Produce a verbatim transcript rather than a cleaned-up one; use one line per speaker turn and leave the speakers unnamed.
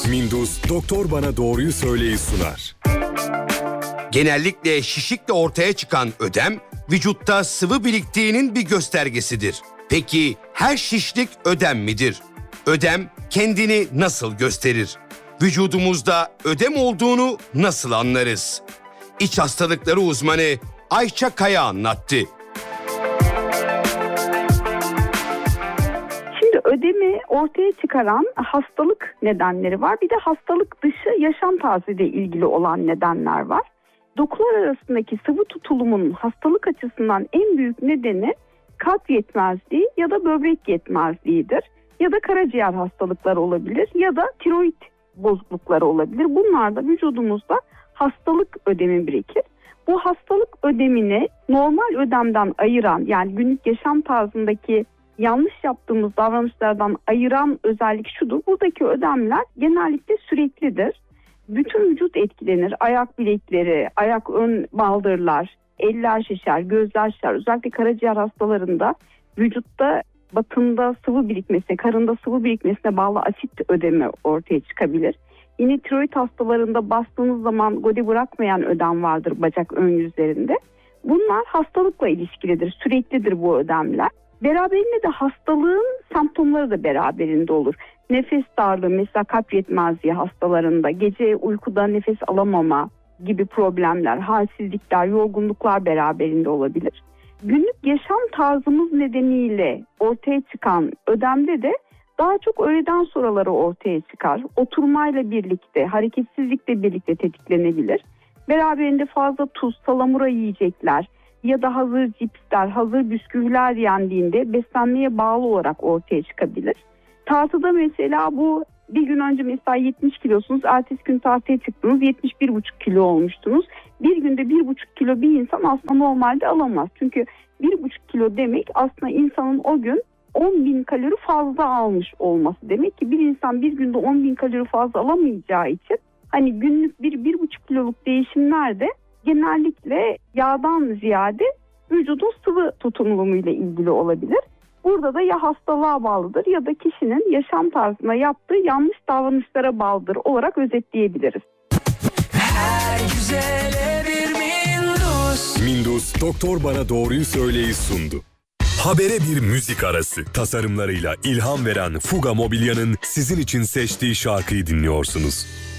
Mindus Doktor Bana Doğruyu Söyleyi sunar.
Genellikle şişikle ortaya çıkan ödem, vücutta sıvı biriktiğinin bir göstergesidir. Peki her şişlik ödem midir? Ödem kendini nasıl gösterir? Vücudumuzda ödem olduğunu nasıl anlarız? İç hastalıkları uzmanı Ayça Kaya anlattı.
Şimdi ödemi ortaya çıkaran hastalık nedenleri var. Bir de hastalık dışı yaşam tarzıyla ilgili olan nedenler var. Dokular arasındaki sıvı tutulumun hastalık açısından en büyük nedeni kalp yetmezliği ya da böbrek yetmezliğidir. Ya da karaciğer hastalıkları olabilir ya da tiroid bozuklukları olabilir. Bunlar da vücudumuzda hastalık ödemi birikir. Bu hastalık ödemini normal ödemden ayıran, yani günlük yaşam tarzındaki yanlış yaptığımız davranışlardan ayıran özellik şudur: buradaki ödemler genellikle süreklidir. Bütün vücut etkilenir. Ayak bilekleri, ayak ön baldırlar, eller şişer, gözler şişer. Özellikle karaciğer hastalarında vücutta batında sıvı birikmesine, karında sıvı birikmesine bağlı asit ödemi ortaya çıkabilir. Yine tiroid hastalarında bastığınız zaman gode bırakmayan ödem vardır bacak ön yüzlerinde. Bunlar hastalıkla ilişkilidir, süreklidir bu ödemler. Beraberinde de hastalığın semptomları da beraberinde olur. Nefes darlığı, mesela kalp yetmezliği hastalarında, gece uykuda nefes alamama gibi problemler, halsizlikler, yorgunluklar beraberinde olabilir. Günlük yaşam tarzımız nedeniyle ortaya çıkan ödemde de daha çok öğleden sonraları ortaya çıkar. Oturmayla birlikte, hareketsizlikle birlikte tetiklenebilir. Beraberinde fazla tuz, salamura yiyecekler ya da hazır cipsler, hazır bisküviler yendiğinde beslenmeye bağlı olarak ortaya çıkabilir. Tartıda mesela bu bir gün önce mesela yetmiş kilosunuz, ertesi gün tartıya çıktınız yetmiş bir buçuk kilo olmuştunuz. Bir günde bir buçuk kilo bir insan aslında normalde alamaz. Çünkü bir buçuk kilo demek aslında insanın o gün on bin kalori fazla almış olması. Demek ki bir insan bir günde on bin kalori fazla alamayacağı için hani günlük bir bir buçuk kiloluk değişimlerde genellikle yağdan ziyade vücudun sıvı tutulumuyla ilgili olabilir. Burada da ya hastalığa bağlıdır ya da kişinin yaşam tarzına yaptığı yanlış davranışlara bağlıdır olarak özetleyebiliriz.
Her güzele bir Mindus.
Mindus Doktor Bana Doğruyu Söyleyi sundu. Habere bir müzik arası. Tasarımlarıyla ilham veren Fuga Mobilya'nın sizin için seçtiği şarkıyı dinliyorsunuz.